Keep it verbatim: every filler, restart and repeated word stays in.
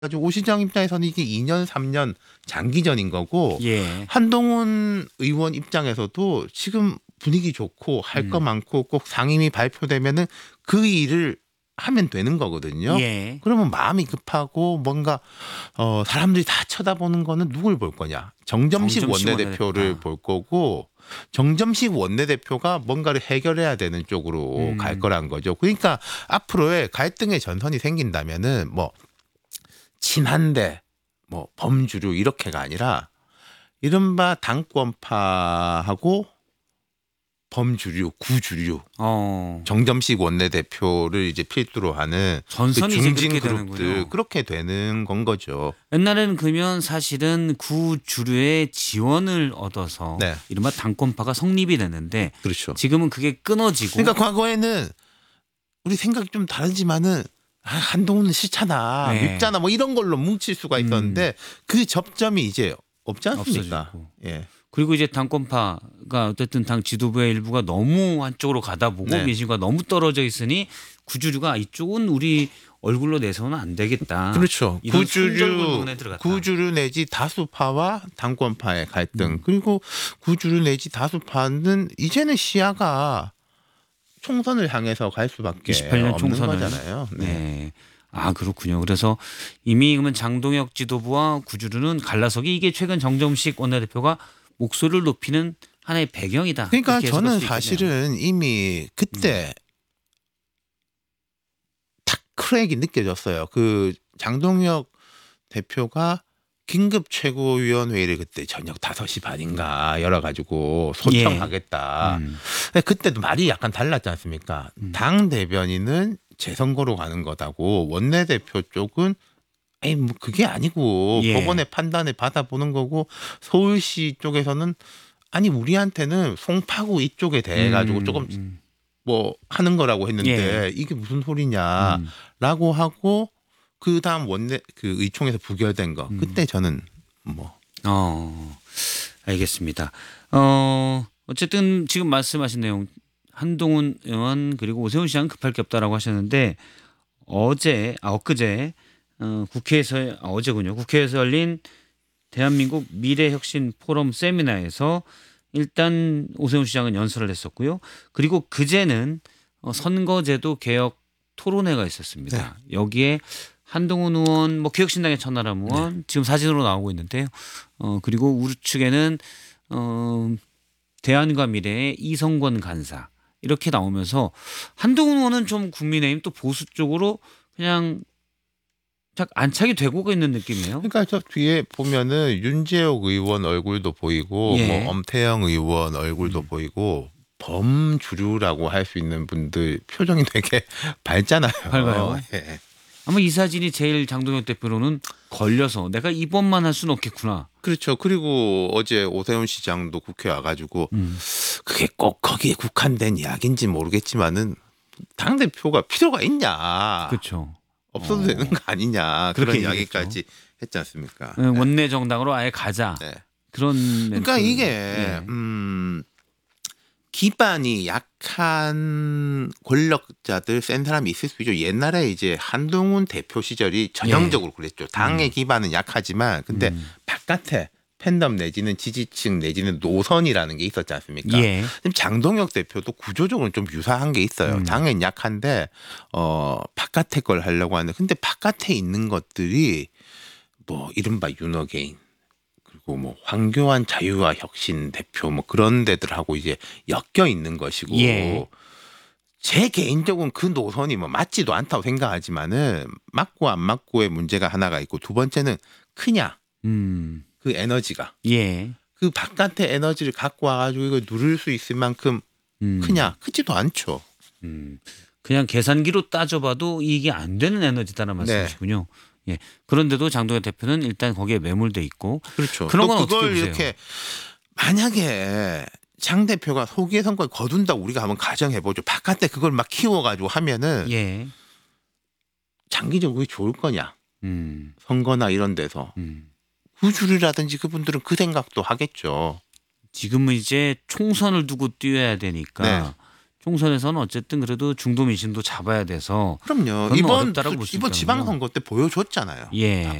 가지고 오 시장 입장에서는 이게 이 년, 삼 년 장기전인 거고 예. 한동훈 의원 입장에서도 지금 분위기 좋고 할 거 음. 많고 꼭 상임위 발표되면은 그 일을 하면 되는 거거든요. 예. 그러면 마음이 급하고 뭔가 어 사람들이 다 쳐다보는 거는 누굴 볼 거냐. 정점식 정점식 원내대표를 원내대표다. 볼 거고 정점식 원내대표가 뭔가를 해결해야 되는 쪽으로 음. 갈 거란 거죠. 그러니까 앞으로의 갈등의 전선이 생긴다면은 뭐 친한데 뭐 범주류 이렇게가 아니라 이른바 당권파하고 범주류, 구주류, 어. 정점식 원내대표를 이제 필두로 하는 그 전선이 이제 중진 그렇게 그룹들 되는군요. 그렇게 되는 건 거죠. 옛날에는 그러면 사실은 구주류의 지원을 얻어서 네. 이른바 당권파가 성립이 됐는데 그렇죠. 지금은 그게 끊어지고 그러니까 과거에는 우리 생각이 좀 다르지만은 아, 한동훈은 싫잖아, 네. 밉잖아, 뭐 이런 걸로 뭉칠 수가 있었는데 그 접점이 이제 없지 않습니까? 없어지고. 예. 그리고 이제 당권파가 어쨌든 당 지도부의 일부가 너무 한쪽으로 가다 보고 네. 민심과 너무 떨어져 있으니 구주류가 이쪽은 우리 얼굴로 내서는 안 되겠다. 그렇죠. 이런 손절구 구주류, 부분에 들어갔다. 구주류 내지 다수파와 당권파의 갈등. 음. 그리고 구주류 내지 다수파는 이제는 시야가 총선을 향해서 갈 수밖에 이십팔 년 없는 총선을. 거잖아요. 네. 네. 아 그렇군요. 그래서 이미 그러면 장동혁 지도부와 구주류는 갈라서기 이게 최근 정점식 원내대표가 목소리를 높이는 하나의 배경이다. 그러니까 이렇게 해석할 저는 수 있겠네요. 사실은 이미 그때 탁 크랙이 느껴졌어요. 그 장동혁 대표가 긴급 최고위원회의를 그때 저녁 다섯 시 반인가 열어가지고 소청하겠다. 음. 근데 그때도 말이 약간 달랐지 않습니까? 음. 당 대변인은 재선거로 가는 거다고 원내대표 쪽은 에이 뭐 그게 아니고 예. 법원의 판단을 받아보는 거고 서울시 쪽에서는 아니 우리한테는 송파구 이쪽에 대해 가지고 음, 조금 음. 뭐 하는 거라고 했는데 예. 이게 무슨 소리냐라고 음. 하고 그 다음 원내 그 의총에서 부결된 거 음. 그때 저는 뭐 어, 알겠습니다. 어, 어쨌든 지금 말씀하신 내용 한동훈 의원 그리고 오세훈 시장 급할 게 없다라고 하셨는데 어제 아 엊그제 어, 국회에서 아, 어제군요. 국회에서 열린 대한민국 미래혁신 포럼 세미나에서 일단 오세훈 시장은 연설을 했었고요. 그리고 그제는 어, 선거제도 개혁 토론회가 있었습니다. 여기에 한동훈 의원, 뭐 개혁신당의 천하람 의원 네. 지금 사진으로 나오고 있는데요. 어 그리고 우측에는 어 대안과 미래의 이성권 간사 이렇게 나오면서 한동훈 의원은 좀 국민의힘 또 보수 쪽으로 그냥 딱 안착이 되고 있는 느낌이에요. 그러니까 저 뒤에 보면은 윤재옥 의원 얼굴도 보이고 예. 뭐 엄태영 의원 얼굴도 음. 보이고 범주류라고 할 수 있는 분들 표정이 되게 밝잖아요. 밝아요. 예. 아마 이 사진이 제일 장동혁 대표로는 걸려서 내가 이번만 할 수는 없겠구나. 그렇죠. 그리고 어제 오세훈 시장도 국회 와가지고 음. 그게 꼭 거기에 국한된 이야기인지 모르겠지만은 당 대표가 필요가 있냐? 그렇죠. 없어도 어. 되는 거 아니냐? 그렇게 그런 얘기했죠. 이야기까지 했지 않습니까? 네, 원내 정당으로 아예 가자. 네. 그런 그러니까 멘트. 이게 예. 음, 기반이 약한 권력자들 센 사람이 있을 수 있죠. 옛날에 이제 한동훈 대표 시절이 전형적으로 그랬죠. 당의 기반은 약하지만 근데 음. 바깥에 팬덤 내지는 지지층 내지는 노선이라는 게 있었지 않습니까? 예. 지금 장동혁 대표도 구조적으로 좀 유사한 게 있어요. 음. 당은 약한데 어 바깥에 걸 하려고 하는. 근데 바깥에 있는 것들이 뭐 이른바 윤어게인 그리고 뭐 황교안 자유와 혁신 대표 뭐 그런 데들하고 이제 엮여 있는 것이고 예. 제 개인적으로는 그 노선이 뭐 맞지도 않다고 생각하지만은 맞고 안 맞고의 문제가 하나가 있고 두 번째는 크냐 음. 그 에너지가 예. 그 바깥의 에너지를 갖고 와가지고 이걸 누릴 수 있을 만큼 음. 크냐 크지도 않죠. 음. 그냥 계산기로 따져봐도 이게 안 되는 에너지다는 말씀이시군요. 예. 그런데도 장동혁 대표는 일단 거기에 매몰돼 있고 그렇죠. 그런 또 건 어떻게 그걸 보세요? 이렇게 만약에 장 대표가 소기의 선거에 거둔다고 우리가 한번 가정해보죠. 바깥에 그걸 막 키워가지고 하면은 예. 장기적으로 그게 좋을 거냐. 음. 선거나 이런 데서. 음. 구주류라든지 그분들은 그 생각도 하겠죠. 지금은 이제 총선을 두고 뛰어야 되니까 네. 총선에서는 어쨌든 그래도 중도 민심도 잡아야 돼서 그럼요. 그건 이번 어렵다라고 볼수 이번 있다는군요. 지방선거 때 보여줬잖아요. 예.